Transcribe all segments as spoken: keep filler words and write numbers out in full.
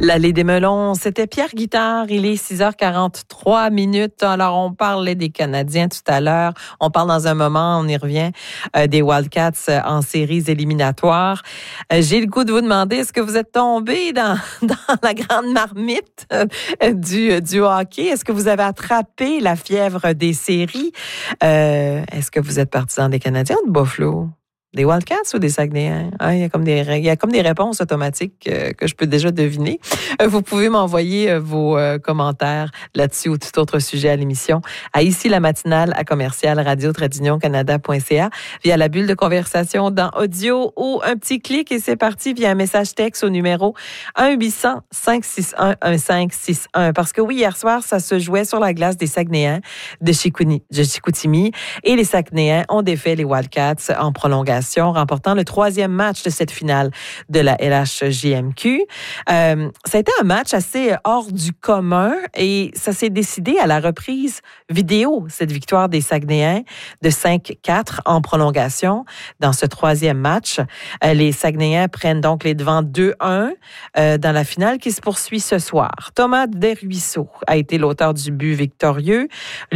L'allée des melons, c'était Pierre Guittard. Il est six heures quarante-trois minutes. Alors, on parlait des Canadiens tout à l'heure. On parle dans un moment, on y revient, euh, des Wildcats euh, en séries éliminatoires. Euh, j'ai le goût de vous demander, est-ce que vous êtes tombé dans, dans la grande marmite euh, du, du hockey? Est-ce que vous avez attrapé la fièvre des séries? Euh, est-ce que vous êtes partisan des Canadiens ou de Buffalo? Des Wildcats ou des Saguenayens? Ah, il y a comme des, il y a comme des réponses automatiques euh, que je peux déjà deviner. Euh, vous pouvez m'envoyer euh, vos euh, commentaires là-dessus ou tout autre sujet à l'émission à ici la matinale à commercial radio trait canada point c a via la bulle de conversation dans audio ou un petit clic et c'est parti via un message texte au numéro un huit cents cinq six un un cinq six un. Parce que oui, hier soir, ça se jouait sur la glace des Saguenayens de, Chicouni, de Chicoutimi et les Saguenayens ont défait les Wildcats en prolongation, remportant le troisième match de cette finale de la L H J M Q. Euh, ça a été un match assez hors du commun et ça s'est décidé à la reprise vidéo, cette victoire des Saguenayens de cinq quatre en prolongation dans ce troisième match. Euh, les Saguenayens prennent donc les devants deux un euh, dans la finale qui se poursuit ce soir. Thomas Desruisseaux a été l'auteur du but victorieux,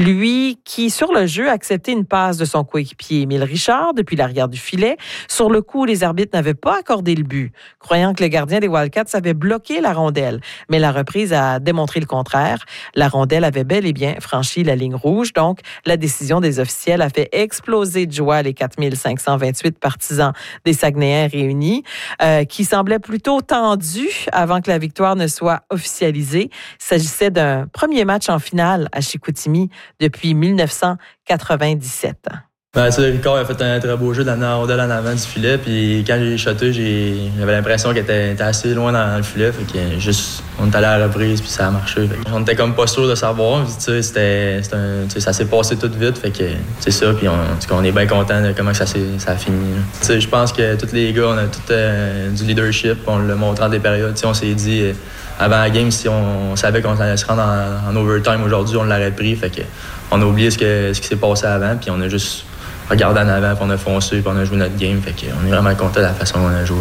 lui qui, sur le jeu, a accepté une passe de son coéquipier Émile Richard depuis l'arrière du filet. Sur le coup, les arbitres n'avaient pas accordé le but, croyant que le gardien des Wildcats avait bloqué la rondelle. Mais la reprise a démontré le contraire. La rondelle avait bel et bien franchi la ligne rouge. Donc, la décision des officiels a fait exploser de joie les quatre mille cinq cent vingt-huit partisans des Saguenayens réunis, euh, qui semblaient plutôt tendus avant que la victoire ne soit officialisée. Il s'agissait d'un premier match en finale à Chicoutimi depuis mille neuf cent quatre-vingt-dix-sept. Ben, ça, Ricard a fait un très beau jeu dans la rondelle en avant du filet. Puis quand j'ai shoté, j'ai, j'avais l'impression qu'elle était, était assez loin dans le filet. Fait que juste, on est allé à la reprise, puis ça a marché. Fait que on était comme pas sûr de savoir. Puis, c'était, c'était un, ça s'est passé tout vite. Fait que c'est ça. Puis on, on est bien content de comment ça, s'est, ça a fini. Je pense que tous les gars, on a tout euh, du leadership. On l'a montré en des périodes. T'sais, on s'est dit, euh, avant la game, si on, on savait qu'on allait se rendre en, en overtime aujourd'hui, on l'aurait pris. Fait que on a oublié ce, que, ce qui s'est passé avant. Puis on a juste regardé en avant, puis on a foncé, puis on a joué notre game. Fait qu'on est vraiment content de la façon dont on a joué.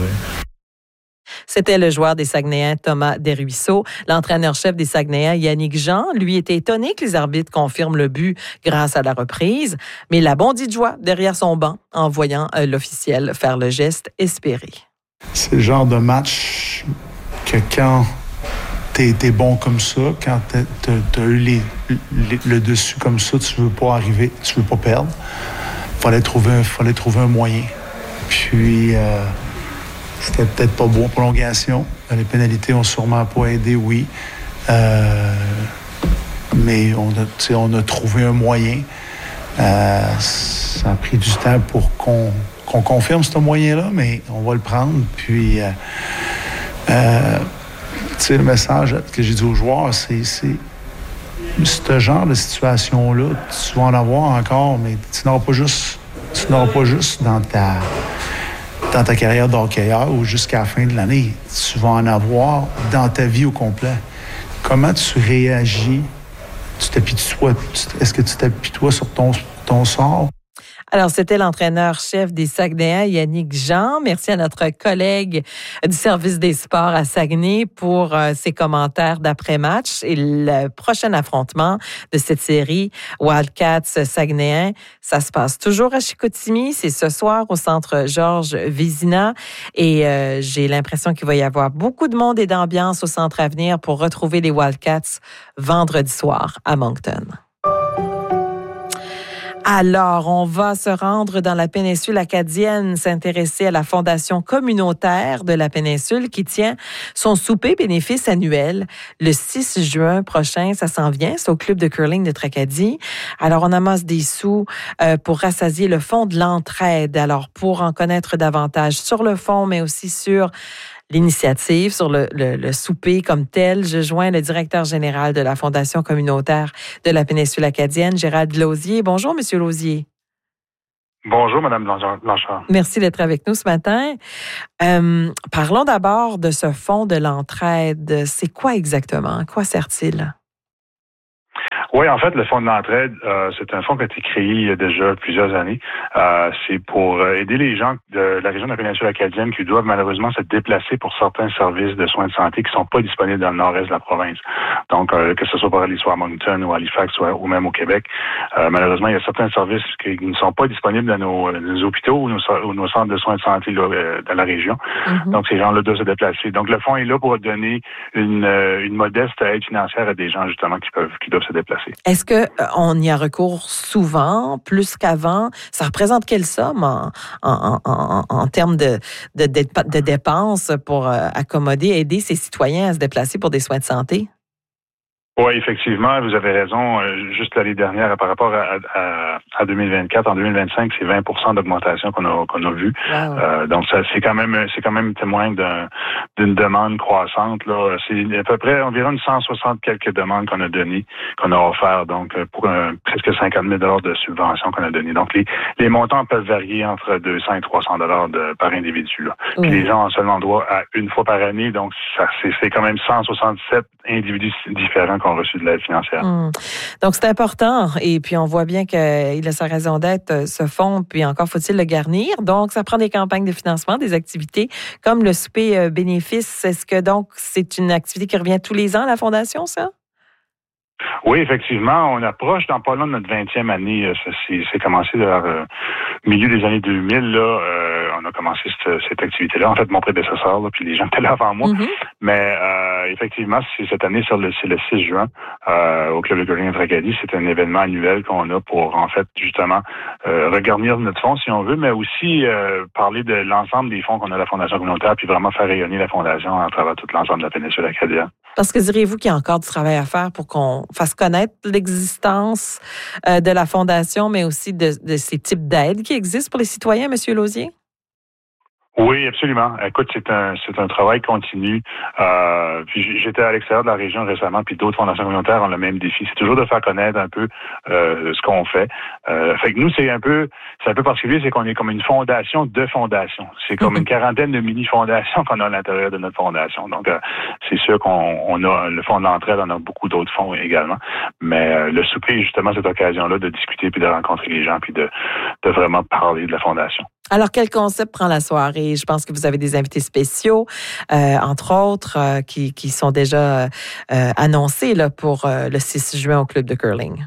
C'était le joueur des Saguenayens, Thomas Desruisseaux. L'entraîneur-chef des Saguenayens, Yannick Jean, lui était étonné que les arbitres confirment le but grâce à la reprise, mais il a bondi de joie derrière son banc en voyant euh, l'officiel faire le geste espéré. C'est le genre de match que quand t'es, t'es bon comme ça, quand t'as, t'as, t'as eu les, les, le dessus comme ça, tu veux pas arriver, tu veux pas perdre. Fallait trouver, fallait trouver un moyen. Puis, euh, c'était peut-être pas bon en prolongation. Les pénalités ont sûrement pas aidé, oui. Euh, mais on a, on a trouvé un moyen. Euh, ça a pris du temps pour qu'on, qu'on confirme ce moyen-là, mais on va le prendre. Puis, euh, euh, tu sais, le message que j'ai dit aux joueurs, c'est... c'est ce genre de situation-là, tu vas en avoir encore, mais tu n'auras pas juste, tu n'auras pas juste dans ta, dans ta carrière d'hockeyeur ou jusqu'à la fin de l'année. Tu vas en avoir dans ta vie au complet. Comment tu réagis? Tu t'apitoies, est-ce que tu t'apitoies sur ton, ton sort? Alors, c'était l'entraîneur-chef des Saguenayens, Yannick Jean. Merci à notre collègue du service des sports à Saguenay pour euh, ses commentaires d'après-match. Et le prochain affrontement de cette série Wildcats Saguenayens, ça se passe toujours à Chicoutimi. C'est ce soir au centre Georges Vézina. Et euh, j'ai l'impression qu'il va y avoir beaucoup de monde et d'ambiance au centre Avenir pour retrouver les Wildcats vendredi soir à Moncton. Alors, on va se rendre dans la péninsule acadienne, s'intéresser à la Fondation communautaire de la péninsule qui tient son souper bénéfice annuel le six juin prochain. Ça s'en vient, c'est au club de curling de Tracadie. Alors, on amasse des sous euh, pour rassasier le fonds de l'entraide. Alors, pour en connaître davantage sur le fonds, mais aussi sur l'initiative, sur le, le, le souper comme tel, je joins le directeur général de la Fondation communautaire de la péninsule acadienne, Gérald Lausier. Bonjour, Monsieur Lausier. Bonjour, Mme Blanchard. Merci d'être avec nous ce matin. Euh, parlons d'abord de ce fonds de l'entraide. C'est quoi exactement? À quoi sert-il? Oui, en fait, le Fonds de l'entraide, euh, c'est un fonds qui a été créé il y a déjà plusieurs années. Euh, c'est pour aider les gens de la région de la péninsule acadienne qui doivent malheureusement se déplacer pour certains services de soins de santé qui ne sont pas disponibles dans le nord-est de la province. Donc, euh, que ce soit pour aller soit à Moncton ou à Halifax ou, ou même au Québec, euh, malheureusement, il y a certains services qui, qui ne sont pas disponibles dans nos, nos hôpitaux ou nos, ou nos centres de soins de santé là, euh, dans la région. Mm-hmm. Donc, ces gens-là doivent se déplacer. Donc, le fonds est là pour donner une, une modeste aide financière à des gens, justement, qui peuvent, qui doivent se déplacer. Est-ce que euh, on y a recours souvent, plus qu'avant? Ça représente quelle somme en, en, en, en termes de, de, de, de dépenses pour euh, accommoder, aider ces citoyens à se déplacer pour des soins de santé? Oui, effectivement, vous avez raison. Juste l'année dernière, par rapport à, à, à deux mille vingt-quatre, en deux mille vingt-cinq, c'est vingt pour cent d'augmentation qu'on a qu'on a vu. Wow. Euh, donc, ça, c'est quand même c'est quand même témoin d'un, d'une demande croissante. Là, c'est à peu près environ cent soixante quelques demandes qu'on a données, qu'on a offert. Donc, pour un, presque cinquante mille dollars de subventions qu'on a données. Donc, les les montants peuvent varier entre deux cents et trois cents dollars de, par individu. Là. Puis les gens ont seulement droit à une fois par année. Donc, ça c'est, c'est quand même cent soixante-sept individus différents ont reçu de l'aide financière. Mmh. Donc, c'est important. Et puis, on voit bien qu'il a sa raison d'être, ce fonds, puis encore faut-il le garnir. Donc, ça prend des campagnes de financement, des activités comme le souper bénéfice. Est-ce que, donc, c'est une activité qui revient tous les ans à la Fondation, ça? Oui, effectivement. On approche dans pas loin de notre vingtième année. C'est, c'est commencé vers le milieu des années deux mille. Là, euh, on a commencé cette, cette activité-là. En fait, mon prédécesseur, là, puis les gens étaient là avant moi. Mm-hmm. Mais euh, effectivement, c'est cette année, sur le, c'est le six juin, euh, au Club de Curling Acadie. C'est un événement annuel qu'on a pour, en fait, justement, euh, regarnir notre fonds, si on veut, mais aussi euh, parler de l'ensemble des fonds qu'on a à la Fondation communautaire, puis vraiment faire rayonner la Fondation à travers tout l'ensemble de la péninsule acadienne. Parce que diriez-vous qu'il y a encore du travail à faire pour qu'on fasse connaître l'existence euh, de la Fondation, mais aussi de, de ces types d'aides qui existent pour les citoyens, M. Lauzier? Oui, absolument. Écoute, c'est un c'est un travail continu. Euh, puis j'étais à l'extérieur de la région récemment, puis d'autres fondations communautaires ont le même défi. C'est toujours de faire connaître un peu euh, ce qu'on fait. Euh, fait que nous, c'est un peu c'est un peu particulier, c'est qu'on est comme une fondation de fondation. C'est comme mm-hmm. une quarantaine de mini-fondations qu'on a à l'intérieur de notre fondation. Donc, euh, c'est sûr qu'on on a le fonds de l'entraide, on a beaucoup d'autres fonds également. Mais euh, le souper est justement cette occasion-là de discuter puis de rencontrer les gens puis de de vraiment parler de la fondation. Alors, quel concept prend la soirée? Je pense que vous avez des invités spéciaux, euh, entre autres, euh, qui, qui sont déjà euh, annoncés là, pour euh, le six juin au Club de Curling.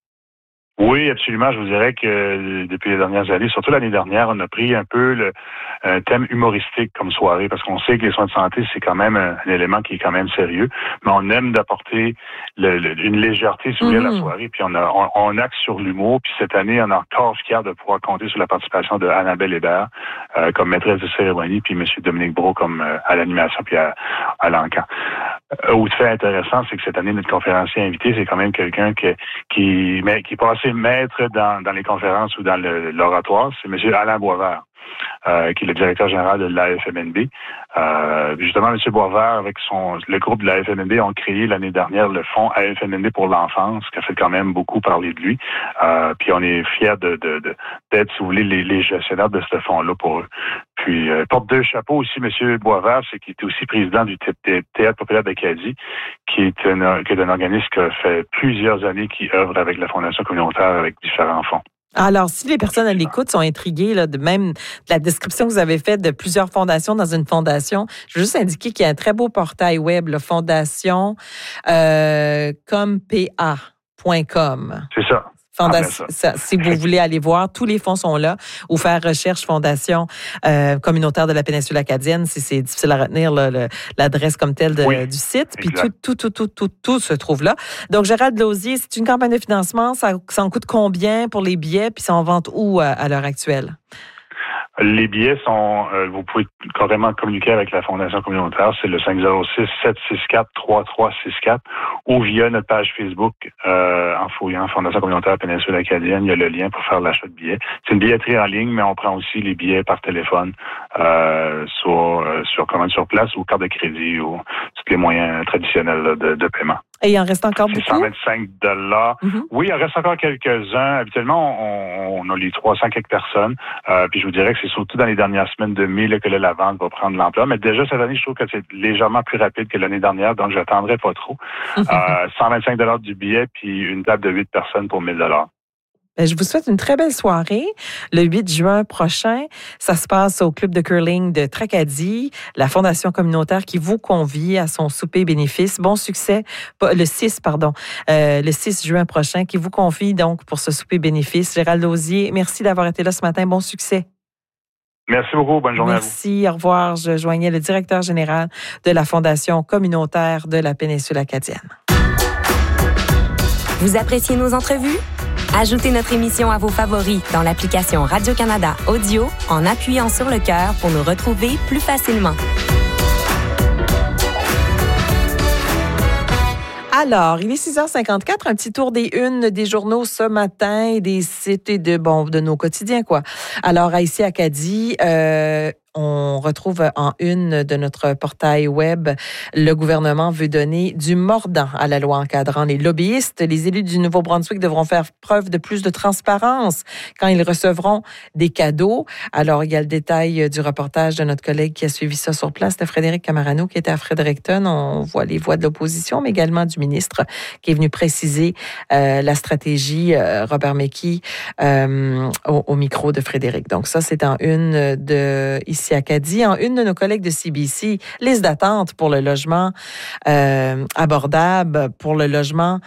Oui, absolument. Je vous dirais que depuis les dernières années, surtout l'année dernière, on a pris un peu le un thème humoristique comme soirée, parce qu'on sait que les soins de santé, c'est quand même un, un élément qui est quand même sérieux, mais on aime d'apporter le, le, une légèreté sur mm-hmm. la soirée, puis on, a, on, on axe sur l'humour, puis cette année, on est encore fiers de pouvoir compter sur la participation de Annabelle Hébert euh, comme maîtresse de cérémonie, puis M. Dominique Brault comme euh, à l'animation, puis à, à l'encan. Euh, autre fait intéressant, c'est que cette année, notre conférencier invité, c'est quand même quelqu'un qui, qui, mais, qui est passé maître dans, dans les conférences ou dans le, l'oratoire, c'est M. Alain Boisvert. Euh, qui est le directeur général de l'A F M N B. Euh, justement, M. Boisvert, avec son le groupe de l'A F M N B, ont créé l'année dernière le fonds A F M N B pour l'enfance, qui a fait quand même beaucoup parler de lui. Euh, puis on est fiers de, de, de, d'être, si vous voulez, les, les gestionnaires de ce fonds-là pour eux. Puis, euh, porte deux chapeaux aussi, M. Boisvert, c'est qu'il est aussi président du Théâtre populaire d'Acadie, qui est, un, qui est un organisme qui a fait plusieurs années qui œuvre avec la Fondation communautaire avec différents fonds. Alors, si les personnes à l'écoute sont intriguées, là, de même de la description que vous avez faite de plusieurs fondations dans une fondation, je veux juste indiquer qu'il y a un très beau portail web, la fondation euh, compa point com. C'est ça. Fondation, ah, ça, si vous voulez aller voir, tous les fonds sont là, ou faire recherche Fondation euh, communautaire de la péninsule acadienne, si c'est difficile à retenir là, le, l'adresse comme telle de, oui, du site, puis tout, tout, tout, tout, tout, tout se trouve là. Donc, Gérald Lauzier, c'est une campagne de financement, ça, ça en coûte combien pour les billets, puis ça en vente où à, à l'heure actuelle? Les billets sont, euh, vous pouvez carrément communiquer avec la Fondation communautaire, c'est le cinq zéro six, sept six quatre, trois trois six quatre ou via notre page Facebook euh, en fouillant Fondation communautaire Péninsule Acadienne, il y a le lien pour faire l'achat de billets. C'est une billetterie en ligne, mais on prend aussi les billets par téléphone, euh, sur, euh, sur commande sur place ou carte de crédit ou tous les moyens traditionnels là, de, de paiement. Et il en reste encore c'est beaucoup? cent vingt-cinq dollars. Mm-hmm. Oui, il en reste encore quelques-uns. Habituellement, on, on a les trois cents quelques personnes. Euh, puis je vous dirais que c'est surtout dans les dernières semaines de mai là, que là, la vente va prendre l'ampleur. Mais déjà, cette année, je trouve que c'est légèrement plus rapide que l'année dernière, donc je n'attendrai pas trop. euh, cent vingt-cinq dollars du billet, puis une table de huit personnes pour mille dollars. Je vous souhaite une très belle soirée. Le huit juin prochain, ça se passe au club de curling de Tracadie, la fondation communautaire qui vous convie à son souper bénéfice. Bon succès, le six, pardon, euh, le six juin prochain, qui vous confie donc pour ce souper bénéfice. Gérald Lausier, merci d'avoir été là ce matin. Bon succès. Merci beaucoup. Bonne journée merci, à vous. Merci. Au revoir. Je joignais le directeur général de la fondation communautaire de la péninsule acadienne. Vous appréciez nos entrevues? Ajoutez notre émission à vos favoris dans l'application Radio-Canada Audio en appuyant sur le cœur pour nous retrouver plus facilement. Alors, il est six heures cinquante-quatre, un petit tour des unes des journaux ce matin, des sites et de, bon, de nos quotidiens, quoi. Alors, à Ici Acadie, euh, on retrouve en une de notre portail web, le gouvernement veut donner du mordant à la loi encadrant les lobbyistes. Les élus du Nouveau-Brunswick devront faire preuve de plus de transparence quand ils recevront des cadeaux. Alors, il y a le détail du reportage de notre collègue qui a suivi ça sur place, de Frédéric Camarano, qui était à Fredericton. On voit les voix de l'opposition, mais également du ministre qui est venu préciser euh, la stratégie, euh, Robert McKee, euh, au, au micro de Frédéric. Donc ça, c'est en une de Ici Acadie. En une de nos collègues de C B C, liste d'attente pour le logement euh, abordable, pour le logement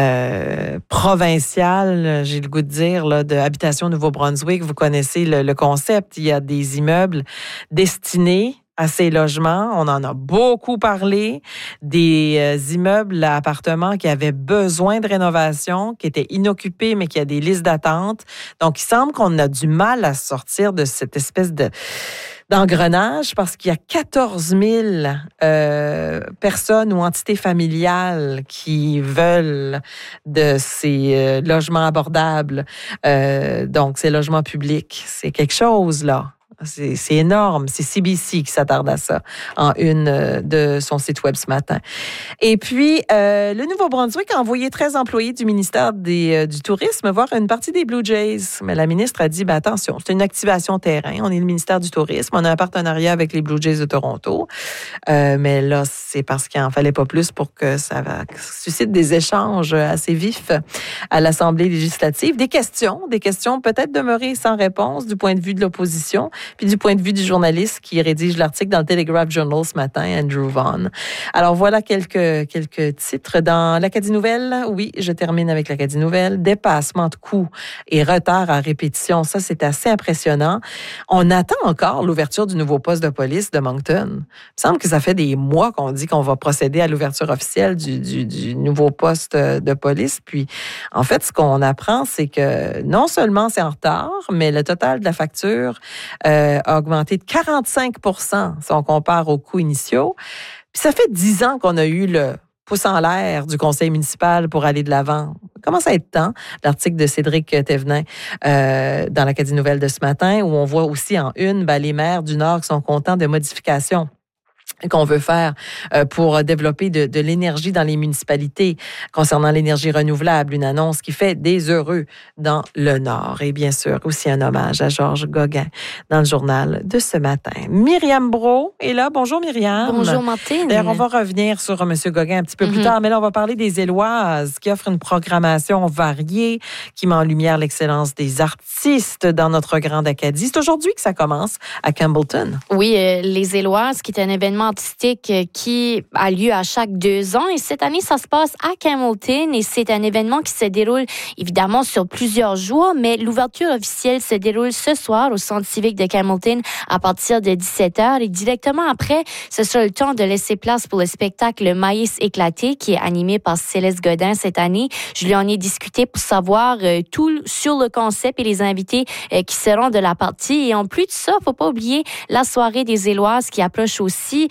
euh, provincial, j'ai le goût de dire, là, de Habitation Nouveau-Brunswick. Vous connaissez le, le concept. Il y a des immeubles destinés à ces logements. On en a beaucoup parlé. Des euh, immeubles à appartements qui avaient besoin de rénovation, qui étaient inoccupés, mais qui a des listes d'attente. Donc, il semble qu'on a du mal à sortir de cette espèce de d'engrenage parce qu'il y a quatorze mille euh, personnes ou entités familiales qui veulent de ces euh, logements abordables. Euh, donc, ces logements publics, c'est quelque chose, là. C'est, c'est énorme. C'est C B C qui s'attarde à ça en une de son site web ce matin. Et puis, euh, le Nouveau-Brunswick a envoyé treize employés du ministère des, euh, du Tourisme voir une partie des Blue Jays. Mais la ministre a dit, ben, attention, c'est une activation terrain. On est le ministère du Tourisme. On a un partenariat avec les Blue Jays de Toronto. Euh, mais là, c'est parce qu'il n'en fallait pas plus pour que ça va, suscite des échanges assez vifs à l'Assemblée législative. Des questions, des questions peut-être demeurées sans réponse du point de vue de l'opposition. Puis du point de vue du journaliste qui rédige l'article dans le Telegraph Journal ce matin, Andrew Vaughan. Alors voilà quelques, quelques titres. Dans l'Acadie Nouvelle, oui, je termine avec l'Acadie Nouvelle. Dépassement de coûts et retard à répétition, ça c'est assez impressionnant. On attend encore l'ouverture du nouveau poste de police de Moncton. Il me semble que ça fait des mois qu'on dit qu'on va procéder à l'ouverture officielle du, du, du nouveau poste de police. Puis en fait, ce qu'on apprend, c'est que non seulement c'est en retard, mais le total de la facture euh, a augmenté de quarante-cinq pour cent si on compare aux coûts initiaux. Puis ça fait dix ans qu'on a eu le pouce en l'air du conseil municipal pour aller de l'avant. Commence à être temps. L'article de Cédric Thévenin euh, dans l'Acadie Nouvelle de ce matin, où on voit aussi en une, ben, les maires du Nord qui sont contents de modifications qu'on veut faire pour développer de, de l'énergie dans les municipalités concernant l'énergie renouvelable, une annonce qui fait des heureux dans le Nord. Et bien sûr, aussi un hommage à Georges Gauguin dans le journal de ce matin. Myriam Brault est là. Bonjour Myriam. Bonjour Martine. D'ailleurs, on va revenir sur M. Gauguin un petit peu mm-hmm. plus tard, mais là, on va parler des Éloises qui offrent une programmation variée qui met en lumière l'excellence des artistes dans notre grande Acadie. C'est aujourd'hui que ça commence à Campbellton. Oui, euh, les Éloises, qui est un événement artistique qui a lieu à chaque deux ans. Et cette année, ça se passe à Campbellton et c'est un événement qui se déroule évidemment sur plusieurs jours, mais l'ouverture officielle se déroule ce soir au Centre civique de Campbellton à partir de dix-sept heures. Et directement après, ce sera le temps de laisser place pour le spectacle Maïs éclaté qui est animé par Céleste Godin cette année. Je lui en ai discuté pour savoir euh, tout sur le concept et les invités euh, qui seront de la partie. Et en plus de ça, faut pas oublier la soirée des Éloises qui approche aussi.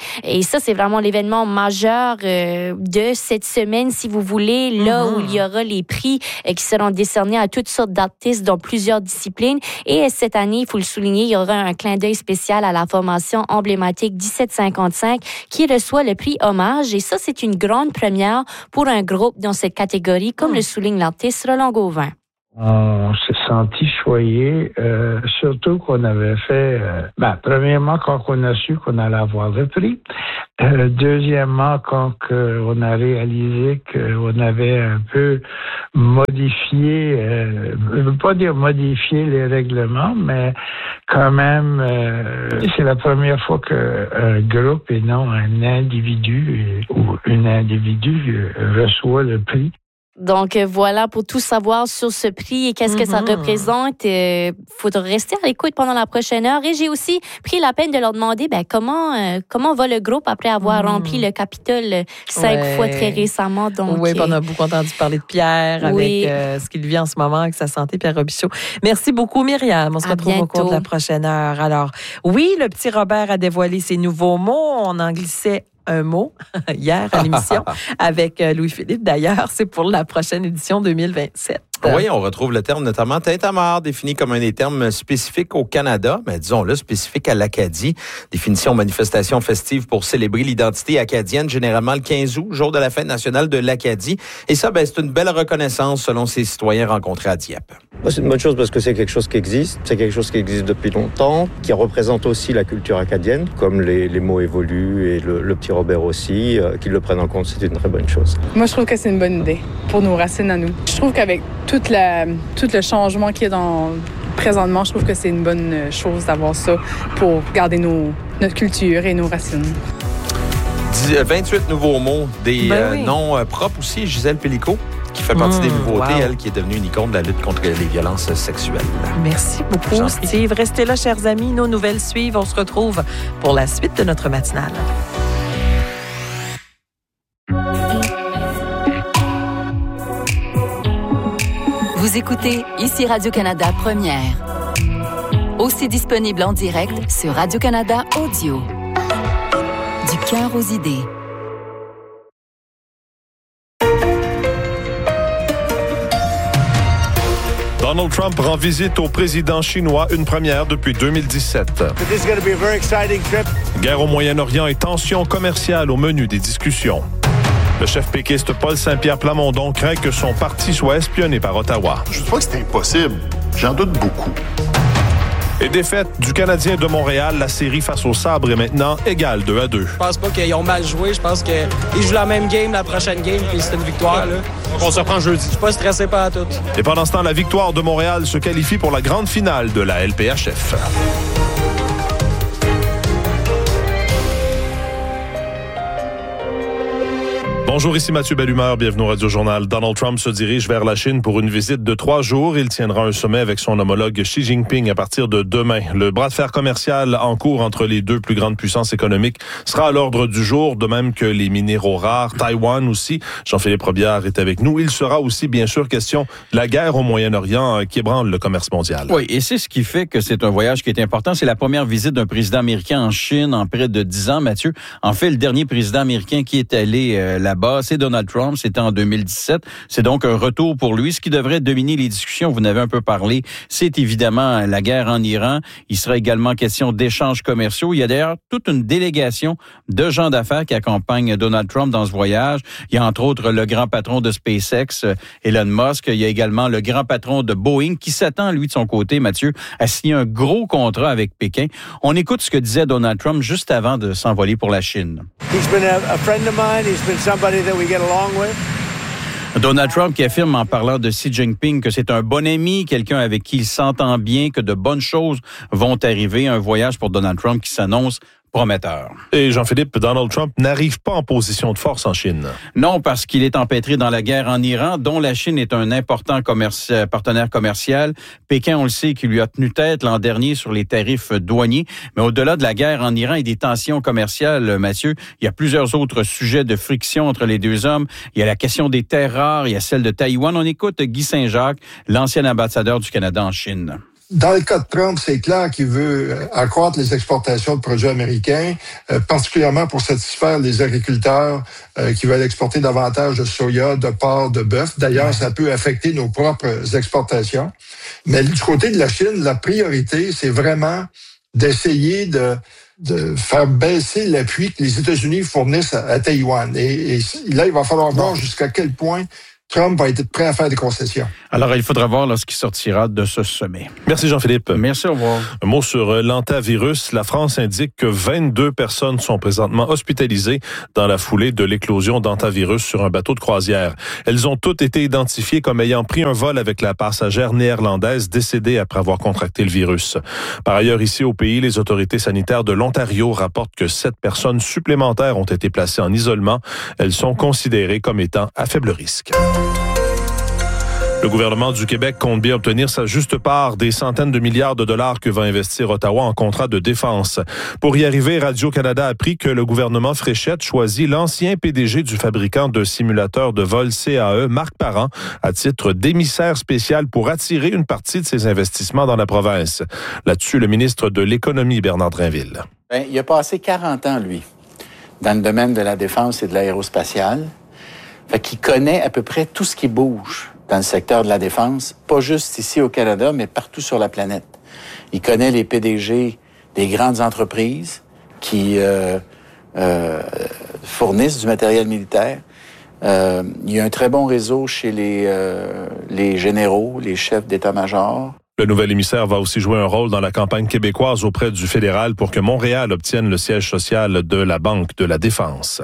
Et ça, c'est vraiment l'événement majeur euh, de cette semaine, si vous voulez, là mm-hmm. où il y aura les prix euh, qui seront décernés à toutes sortes d'artistes dans plusieurs disciplines. Et cette année, il faut le souligner, il y aura un clin d'œil spécial à la formation emblématique dix-sept cinquante-cinq qui reçoit le prix Hommage. Et ça, c'est une grande première pour un groupe dans cette catégorie, comme mm. le souligne l'artiste Roland Gauvin. On s'est senti choyé, euh, surtout qu'on avait fait, euh, ben, premièrement, quand on a su qu'on allait avoir le prix. Euh, deuxièmement, quand euh, on a réalisé qu'on avait un peu modifié, euh, je ne veux pas dire modifier les règlements, mais quand même, euh, c'est la première fois qu'un groupe et non un individu ou une individu reçoit le prix. Donc, voilà pour tout savoir sur ce prix et qu'est-ce mm-hmm. que ça représente. Il euh, faudra rester à l'écoute pendant la prochaine heure. Et j'ai aussi pris la peine de leur demander ben, comment, euh, comment va le groupe après avoir mm. rempli le Capitole cinq ouais. fois très récemment. Donc, oui, on a beaucoup entendu parler de Pierre oui. avec euh, ce qu'il vit en ce moment avec sa santé, Pierre Robichaud. Merci beaucoup, Myriam. On se à retrouve bientôt. Au cours de la prochaine heure. Alors, oui, le petit Robert a dévoilé ses nouveaux mots. On en glissait un mot hier à l'émission avec Louis-Philippe. D'ailleurs, c'est pour la prochaine édition deux mille vingt-sept. Oui, on retrouve le terme notamment tintamarre, défini comme un des termes spécifiques au Canada, mais disons-le, spécifique à l'Acadie. Définition manifestation festive pour célébrer l'identité acadienne, généralement le quinze août, jour de la fête nationale de l'Acadie. Et ça, ben, c'est une belle reconnaissance selon ces citoyens rencontrés à Dieppe. C'est une bonne chose parce que c'est quelque chose qui existe, c'est quelque chose qui existe depuis longtemps, qui représente aussi la culture acadienne, comme les, les mots évoluent et le, le petit Robert aussi, euh, qu'ils le prennent en compte, c'est une très bonne chose. Moi, je trouve que c'est une bonne idée pour nos racines à nous. Je trouve qu'avec toute la, tout le changement qu'il y a dans, présentement, je trouve que c'est une bonne chose d'avoir ça pour garder nos, notre culture et nos racines. vingt-huit nouveaux mots, des ben oui. euh, noms euh, propres aussi, Gisèle Pellico, qui fait partie mmh, des nouveautés, wow. elle qui est devenue une icône de la lutte contre les violences sexuelles. Merci beaucoup, Steve. Restez là, chers amis. Nos nouvelles suivent. On se retrouve pour la suite de notre matinale. Vous écoutez ici Radio-Canada Première. Aussi disponible en direct sur Radio-Canada Audio. Du cœur aux idées. Donald Trump rend visite au président chinois, une première depuis deux mille dix-sept. Guerre au Moyen-Orient et tensions commerciales au menu des discussions. Le chef péquiste Paul Saint-Pierre Plamondon craint que son parti soit espionné par Ottawa. Je ne dis pas que c'est impossible. J'en doute beaucoup. Et défaite du Canadien de Montréal, la série face au Sabre est maintenant égale deux à deux. Je pense pas qu'ils ont mal joué. Je pense qu'ils jouent la même game la prochaine game, puis c'est une victoire. Là. On se reprend jeudi. Je suis pas stressé par tout. Et pendant ce temps, la victoire de Montréal se qualifie pour la grande finale de la L P H F. Bonjour, ici Mathieu Bellumeur, bienvenue au Radio-Journal. Donald Trump se dirige vers la Chine pour une visite de trois jours. Il tiendra un sommet avec son homologue Xi Jinping à partir de demain. Le bras de fer commercial en cours entre les deux plus grandes puissances économiques sera à l'ordre du jour, de même que les minéraux rares, Taïwan aussi. Jean-Philippe Robillard est avec nous. Il sera aussi, bien sûr, question de la guerre au Moyen-Orient qui ébranle le commerce mondial. Oui, et c'est ce qui fait que c'est un voyage qui est important. C'est la première visite d'un président américain en Chine en près de dix ans, Mathieu. En fait, le dernier président américain qui est allé euh, là-bas, c'est Donald Trump, c'était en deux mille dix-sept. C'est donc un retour pour lui. Ce qui devrait dominer les discussions, vous en avez un peu parlé, c'est évidemment la guerre en Iran. Il sera également question d'échanges commerciaux. Il y a d'ailleurs toute une délégation de gens d'affaires qui accompagnent Donald Trump dans ce voyage. Il y a entre autres le grand patron de SpaceX, Elon Musk. Il y a également le grand patron de Boeing qui s'attend, lui, de son côté, Mathieu, à signer un gros contrat avec Pékin. On écoute ce que disait Donald Trump juste avant de s'envoler pour la Chine. He's been a, a friend of mine. He's been somebody that we get along with. Donald Trump qui affirme en parlant de Xi Jinping que c'est un bon ami, quelqu'un avec qui il s'entend bien, que de bonnes choses vont arriver. Un voyage pour Donald Trump qui s'annonce prometteur. Et Jean-Philippe, Donald Trump n'arrive pas en position de force en Chine. Non, parce qu'il est empêtré dans la guerre en Iran, dont la Chine est un important commerci- partenaire commercial. Pékin, on le sait, qui lui a tenu tête l'an dernier sur les tarifs douaniers. Mais au-delà de la guerre en Iran et des tensions commerciales, Mathieu, il y a plusieurs autres sujets de friction entre les deux hommes. Il y a la question des terres rares, il y a celle de Taïwan. On écoute Guy Saint-Jacques, l'ancien ambassadeur du Canada en Chine. Dans le cas de Trump, c'est clair qu'il veut accroître les exportations de produits américains, euh, particulièrement pour satisfaire les agriculteurs euh, qui veulent exporter davantage de soya, de porc, de bœuf. D'ailleurs, ça peut affecter nos propres exportations. Mais du côté de la Chine, la priorité, c'est vraiment d'essayer de, de faire baisser l'appui que les États-Unis fournissent à, à Taïwan. Et, et là, il va falloir voir jusqu'à quel point Trump va être prêt à faire des concessions. Alors, il faudra voir là, ce qui sortira de ce sommet. Merci Jean-Philippe. Merci, au revoir. Un mot sur l'hantavirus. La France indique que vingt-deux personnes sont présentement hospitalisées dans la foulée de l'éclosion d'hantavirus sur un bateau de croisière. Elles ont toutes été identifiées comme ayant pris un vol avec la passagère néerlandaise décédée après avoir contracté le virus. Par ailleurs, ici au pays, les autorités sanitaires de l'Ontario rapportent que sept personnes supplémentaires ont été placées en isolement. Elles sont considérées comme étant à faible risque. Le gouvernement du Québec compte bien obtenir sa juste part des centaines de milliards de dollars que va investir Ottawa en contrat de défense. Pour y arriver, Radio-Canada a appris que le gouvernement Fréchette choisit l'ancien P D G du fabricant de simulateurs de vol C A E, Marc Parent, à titre d'émissaire spécial pour attirer une partie de ses investissements dans la province. Là-dessus, le ministre de l'Économie, Bernard Drinville. Bien, il a passé quarante ans, lui, dans le domaine de la défense et de l'aérospatiale. Fait qu'il connaît à peu près tout ce qui bouge dans le secteur de la défense, pas juste ici au Canada, mais partout sur la planète. Il connaît les P D G des grandes entreprises qui euh, euh, fournissent du matériel militaire. Euh, il y a un très bon réseau chez les, euh, les généraux, les chefs d'état-major. Le nouvel émissaire va aussi jouer un rôle dans la campagne québécoise auprès du fédéral pour que Montréal obtienne le siège social de la Banque de la Défense.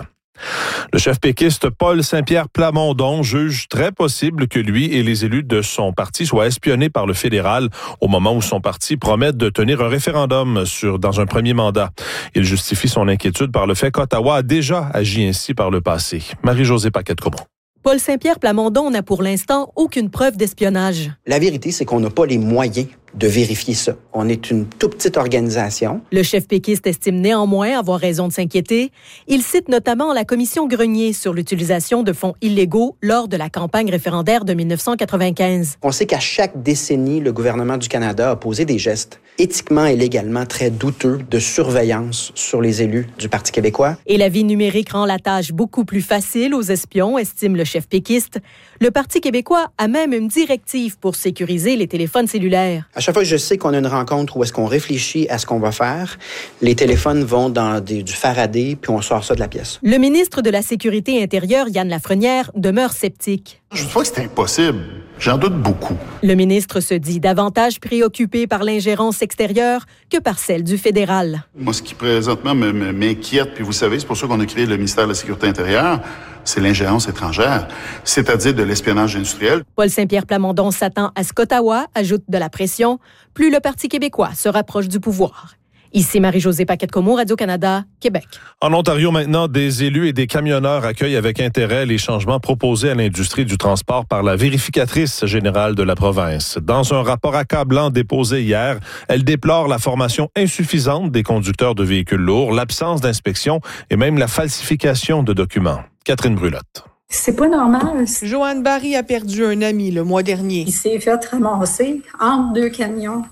Le chef péquiste Paul Saint-Pierre Plamondon juge très possible que lui et les élus de son parti soient espionnés par le fédéral au moment où son parti promet de tenir un référendum sur, dans un premier mandat. Il justifie son inquiétude par le fait qu'Ottawa a déjà agi ainsi par le passé. Marie-Josée Paquette-Comont. Paul Saint-Pierre Plamondon n'a pour l'instant aucune preuve d'espionnage. La vérité, c'est qu'on n'a pas les moyens de vérifier ça. On est une toute petite organisation. Le chef péquiste estime néanmoins avoir raison de s'inquiéter. Il cite notamment la commission Grenier sur l'utilisation de fonds illégaux lors de la campagne référendaire de dix-neuf cent quatre-vingt-quinze. On sait qu'à chaque décennie, le gouvernement du Canada a posé des gestes éthiquement et légalement très douteux de surveillance sur les élus du Parti québécois. Et la vie numérique rend la tâche beaucoup plus facile aux espions, estime le chef péquiste. Le Parti québécois a même une directive pour sécuriser les téléphones cellulaires. À chaque fois que je sais qu'on a une rencontre où est-ce qu'on réfléchit à ce qu'on va faire, les téléphones vont dans des, du Faraday, puis on sort ça de la pièce. Le ministre de la Sécurité intérieure, Yann Lafrenière, demeure sceptique. Je ne dis pas que c'est impossible. J'en doute beaucoup. Le ministre se dit davantage préoccupé par l'ingérence extérieure que par celle du fédéral. Moi, ce qui présentement m'inquiète, puis vous savez, c'est pour ça qu'on a créé le ministère de la Sécurité intérieure, c'est l'ingérence étrangère, c'est-à-dire de l'espionnage industriel. Paul Saint-Pierre Plamondon s'attend à ce qu'Ottawa ajoute de la pression, plus le Parti québécois se rapproche du pouvoir. Ici Marie-Josée Paquette-Comont, Radio-Canada, Québec. En Ontario, maintenant, des élus et des camionneurs accueillent avec intérêt les changements proposés à l'industrie du transport par la vérificatrice générale de la province. Dans un rapport accablant déposé hier, elle déplore la formation insuffisante des conducteurs de véhicules lourds, l'absence d'inspection et même la falsification de documents. Catherine Brulotte. C'est pas normal. Joanne Barry a perdu un ami le mois dernier. Il s'est fait ramasser entre deux camions.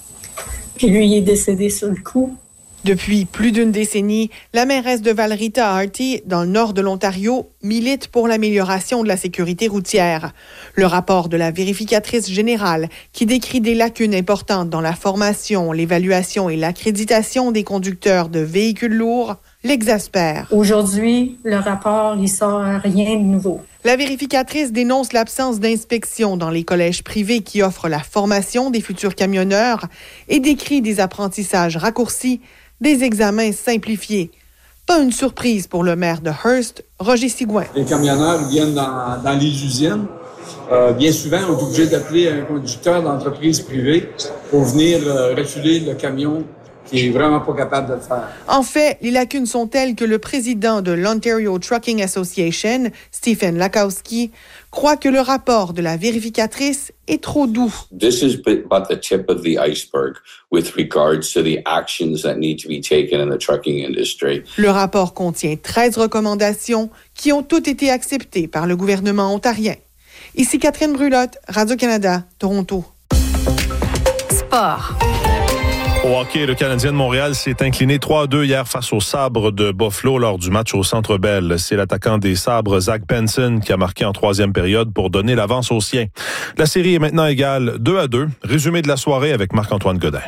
Puis lui, il est décédé sur le coup. Depuis plus d'une décennie, la mairesse de Valrita Harty, dans le nord de l'Ontario, milite pour l'amélioration de la sécurité routière. Le rapport de la vérificatrice générale, qui décrit des lacunes importantes dans la formation, l'évaluation et l'accréditation des conducteurs de véhicules lourds, l'exaspère. Aujourd'hui, le rapport, il sort rien de nouveau. La vérificatrice dénonce l'absence d'inspection dans les collèges privés qui offrent la formation des futurs camionneurs et décrit des apprentissages raccourcis, des examens simplifiés. Pas une surprise pour le maire de Hearst, Roger Sigouin. Les camionneurs viennent dans, dans les usines. Euh, bien souvent, on est obligé d'appeler un conducteur d'entreprise privée pour venir euh, reculer le camion qui est vraiment pas capable de le faire. En fait, les lacunes sont telles que le président de l'Ontario Trucking Association, Stephen Lakowski, croit que le rapport de la vérificatrice est trop doux. This is but the tip of the iceberg with regards to the actions that need to be taken in the trucking industry. Le rapport contient treize recommandations qui ont toutes été acceptées par le gouvernement ontarien. Ici Catherine Brulotte, Radio-Canada, Toronto. sport. Au hockey, le Canadien de Montréal s'est incliné trois à deux hier face aux Sabres de Buffalo lors du match au Centre Bell. C'est l'attaquant des Sabres, Zach Benson, qui a marqué en troisième période pour donner l'avance aux siens. La série est maintenant égale deux à deux. Résumé de la soirée avec Marc-Antoine Godin.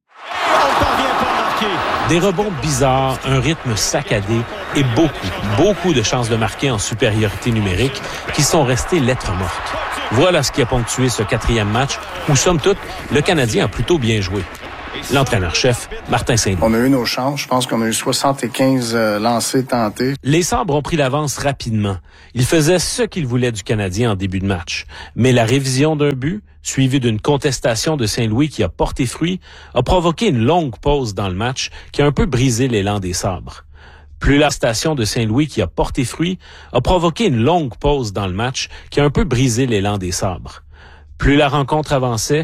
Des rebonds bizarres, un rythme saccadé et beaucoup, beaucoup de chances de marquer en supériorité numérique qui sont restées lettres mortes. Voilà ce qui a ponctué ce quatrième match où, somme toute, le Canadien a plutôt bien joué. L'entraîneur-chef, Martin Saint-Louis. On a eu nos chances. Je pense qu'on a eu soixante-quinze euh, lancés tentés. Les Sabres ont pris l'avance rapidement. Ils faisaient ce qu'ils voulaient du Canadien en début de match. Mais la révision d'un but, suivie d'une contestation de Saint-Louis qui a porté fruit, a provoqué une longue pause dans le match qui a un peu brisé l'élan des Sabres. Plus la station de Saint-Louis qui a porté fruit a provoqué une longue pause dans le match qui a un peu brisé l'élan des Sabres. Plus la rencontre avançait,